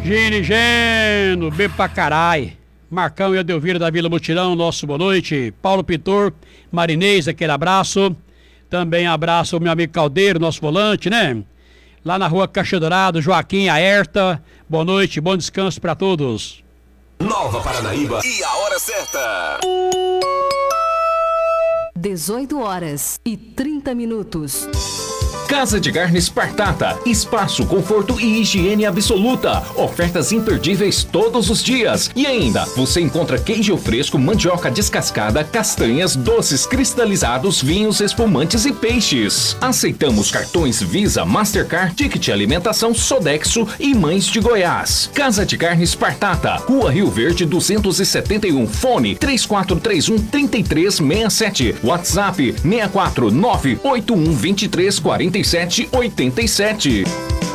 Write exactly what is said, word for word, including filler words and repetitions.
Gine Geno, bebo pra carai. Marcão e Adelvira da Vila Mutirão, nosso boa noite. Paulo Pintor, Marinês, aquele abraço. Também abraço o meu amigo Caldeiro, nosso volante, né? Lá na rua Caixa Dourado, Joaquim Aerta. Boa noite, bom descanso pra todos. Nova Paranaíba e a hora certa. dezoito horas e trinta minutos. Casa de Carnes Partata, espaço, conforto e higiene absoluta. Ofertas imperdíveis todos os dias. E ainda, você encontra queijo fresco, mandioca descascada, castanhas, doces cristalizados, vinhos, espumantes e peixes. Aceitamos cartões Visa, Mastercard, Ticket Alimentação, Sodexo e Mães de Goiás. Casa de Carnes Partata, Rua Rio Verde duzentos e setenta e um, fone três quatro três um, três três seis sete, WhatsApp seis quatro nove oito um dois três quatro sete oito sete.